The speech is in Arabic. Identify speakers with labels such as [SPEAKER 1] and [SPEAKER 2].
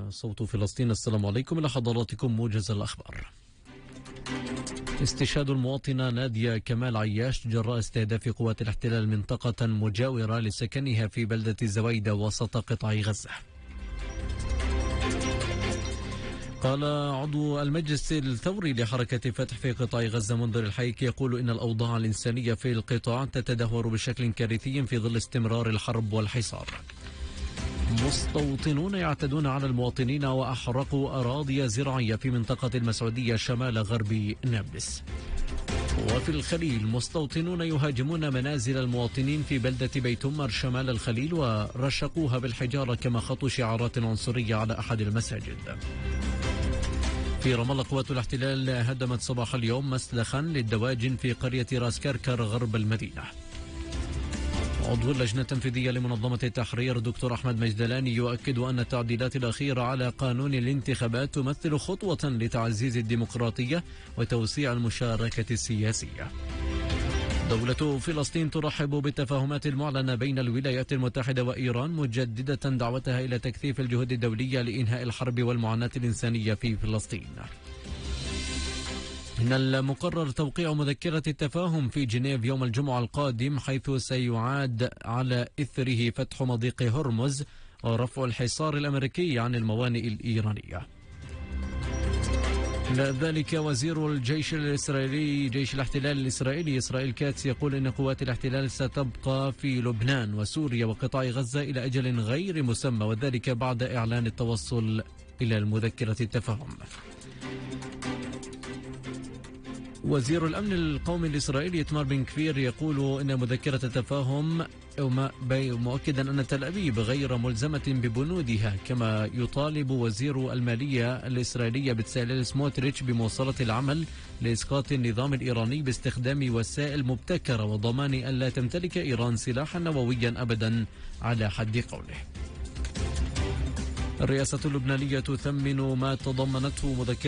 [SPEAKER 1] صوت فلسطين. السلام عليكم، إلى حضراتكم موجز الأخبار. استشهاد المواطنة نادية كمال عياش جراء استهداف قوات الاحتلال منطقة مجاورة لسكنها في بلدة زويدة وسط قطاع غزة. قال عضو المجلس الثوري لحركة فتح في قطاع غزة منذر الحيك يقول إن الأوضاع الإنسانية في القطاع تتدهور بشكل كارثي في ظل استمرار الحرب والحصار. مستوطنون يعتدون على المواطنين وأحرقوا أراضي زراعية في منطقة المسعودية شمال غرب نابلس. وفي الخليل مستوطنون يهاجمون منازل المواطنين في بلدة بيت أمر شمال الخليل ورشقوها بالحجارة، كما خطوا شعارات عنصرية على أحد المساجد. في رام الله قوات الاحتلال هدمت صباح اليوم مسلخا للدواجن في قرية راس كركر غرب المدينة. عضو اللجنة التنفيذية لمنظمة التحرير دكتور أحمد مجدلاني يؤكد أن التعديلات الأخيرة على قانون الانتخابات تمثل خطوة لتعزيز الديمقراطية وتوسيع المشاركة السياسية. دولة فلسطين ترحب بالتفاهمات المعلنة بين الولايات المتحدة وإيران، مجددة دعوتها إلى تكثيف الجهود الدولية لإنهاء الحرب والمعاناة الإنسانية في فلسطين. من المقرر توقيع مذكرة التفاهم في جنيف يوم الجمعة القادم، حيث سيعاد على إثره فتح مضيق هرمز ورفع الحصار الأمريكي عن الموانئ الإيرانية. ذلك وزير الجيش الإسرائيلي جيش الاحتلال الإسرائيلي إسرائيل كاتس يقول إن قوات الاحتلال ستبقى في لبنان وسوريا وقطاع غزة إلى أجل غير مسمى، وذلك بعد إعلان التوصل إلى المذكرة التفاهم. وزير الأمن القومي الإسرائيلي إتمار بن كفير يقول إن مذكرة التفاهم مؤكدا أن تل أبيب غير ملزمة ببنودها، كما يطالب وزير المالية الإسرائيلية بتساليل سموتريتش بمواصلة العمل لإسقاط النظام الإيراني باستخدام وسائل مبتكرة وضمان أن لا تمتلك إيران سلاحا نوويا أبدا على حد قوله. الرئاسة اللبنانية تثمن ما تضمنته مذكرة